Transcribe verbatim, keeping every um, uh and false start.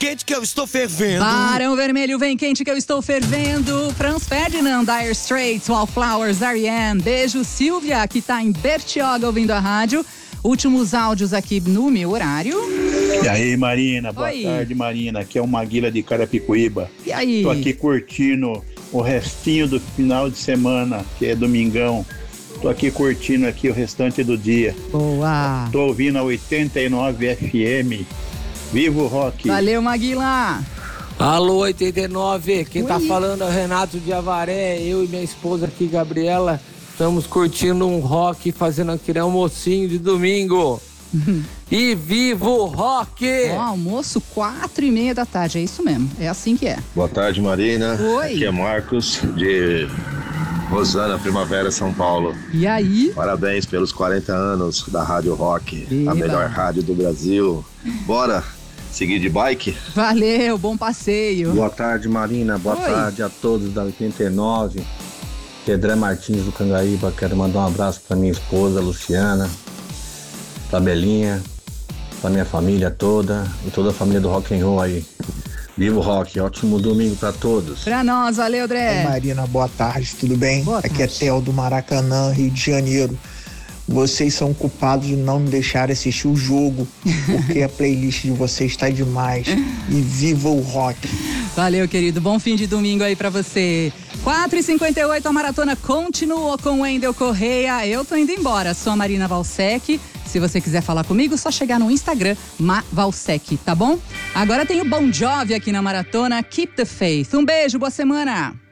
quente que eu estou fervendo. Barão Vermelho, vem quente que eu estou fervendo. Franz Ferdinand, Dire Straits, Wallflowers, R E M. Beijo, Silvia, que tá em Bertioga ouvindo a rádio. Últimos áudios aqui no meu horário. E aí, Marina, boa Oi. tarde, Marina. Aqui é o Maguila de Carapicuíba. E aí? Tô aqui curtindo o restinho do final de semana, que é domingão. Tô aqui curtindo aqui o restante do dia. Boa. Tô ouvindo a oitenta e nove F M. Viva o rock. Valeu, Maguila. Alô, oitenta e nove, quem Oi. tá falando é o Renato de Avaré, eu e minha esposa aqui, Gabriela, estamos curtindo um rock, fazendo aquele almocinho de domingo. E viva o rock! Ó, almoço quatro e meia da tarde, é isso mesmo, é assim que é. Boa tarde, Marina. Oi. Aqui é Marcos, de Rosana, Primavera, São Paulo. E aí? Parabéns pelos quarenta anos da Rádio Rock, Viva. a melhor rádio do Brasil. Bora seguir de bike? Valeu, bom passeio. Boa tarde, Marina. Boa Oi. tarde a todos da oitenta e nove. Que é André Martins do Cangaíba. Quero mandar um abraço para minha esposa, Luciana, pra Belinha, pra minha família toda e toda a família do Rock and Roll aí. Viva o rock, ótimo domingo pra todos. Pra nós, valeu, André. Marina, boa tarde, tudo bem? Boa Aqui é tarde. Theo do Maracanã, Rio de Janeiro. Vocês são culpados de não me deixar assistir o jogo, porque a playlist de vocês está demais. E viva o rock! Valeu, querido. Bom fim de domingo aí pra você. quatro e cinquenta e oito, a maratona continuou com o Wendel Correia. Eu tô indo embora. Sou a Marina Valsec. Se você quiser falar comigo, é só chegar no Instagram, Ma Valsec, tá bom? Agora tem o Bon Jovi aqui na maratona. Keep the Faith. Um beijo, boa semana.